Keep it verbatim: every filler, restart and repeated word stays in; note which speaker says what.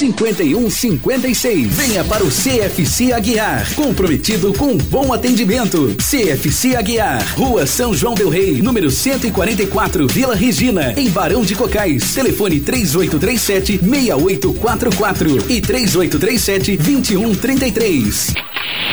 Speaker 1: cinquenta e um cinquenta e seis. Venha para o C F C Aguiar, comprometido com bom atendimento. C F C Aguiar, Rua São João del Rei, número cento e quarenta e quatro, Vila Regina, em Barão de Cocais. Telefone três oito três sete, seis oito quatro quatro e três oito três sete, dois um três três.